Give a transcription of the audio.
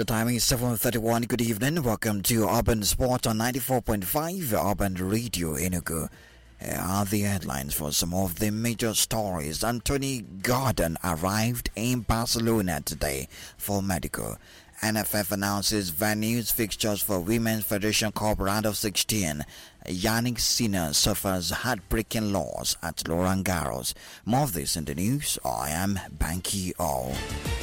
The timing is 7:31. Good evening. Welcome to Urban Sport on 94.5 Urban Radio Enugu. Here are the headlines for some of the major stories. Anthony Gordon arrived in Barcelona today for medical. NFF announces venues fixtures for Women's Federation Cup round of 16. Yannick Sinner suffers heartbreaking loss at Roland Garros. More of this in the news. I am Banky O.